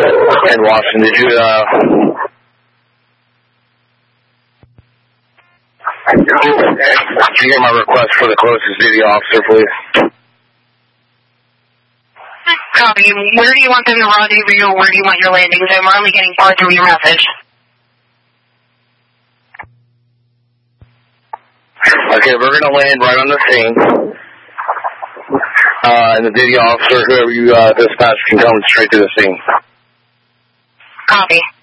in Washington. Did you, hear my request for the closest duty officer, please? Copy. Where do you want them to rendezvous you, or where do you want your landing zone? We're only getting part through your message. Okay, we're going to land right on the scene. And the duty officer, whoever you dispatch, can come straight to the scene. Copy.